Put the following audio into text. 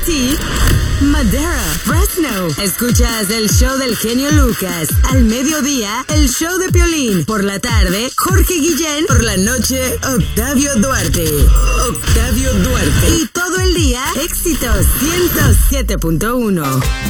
Manatí, Madera, Fresno. Escuchas el show del genio Lucas. Al mediodía, el show de Piolín. Por la tarde, Jorge Guillén. Por la noche, Octavio Duarte. Octavio Duarte. Y todo el día, éxitos 107.1.